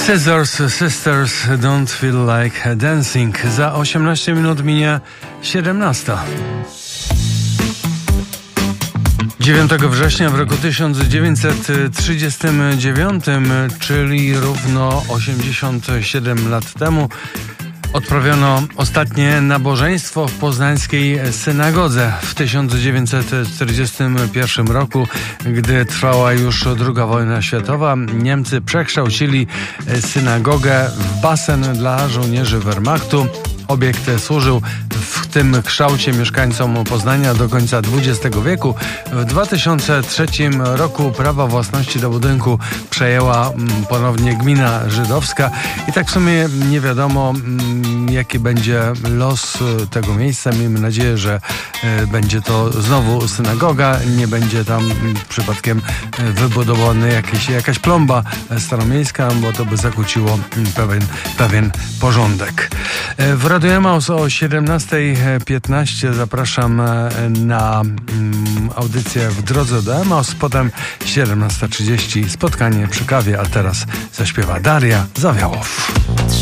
Scissors Sisters Don't Feel Like Dancing. Za 18 minut minie 17. 9 września w roku 1939, czyli równo 87 lat temu, odprawiono ostatnie nabożeństwo w poznańskiej synagodze. W 1941 roku, gdy trwała już II wojna światowa, Niemcy przekształcili synagogę w basen dla żołnierzy Wehrmachtu. Obiekt służył w tym kształcie mieszkańcom Poznania do końca XX wieku. W 2003 roku prawa własności do budynku przejęła ponownie gmina żydowska i tak w sumie nie wiadomo, jaki będzie los tego miejsca. Miejmy nadzieję, że będzie to znowu synagoga, nie będzie tam przypadkiem wybudowana jakaś plomba staromiejska, bo to by zakłóciło pewien porządek. W Radio Emaus o 17:15 zapraszam na audycję W drodze do Emaus, potem 17:30 spotkanie przy kawie, a teraz zaśpiewa Daria Zawiałow.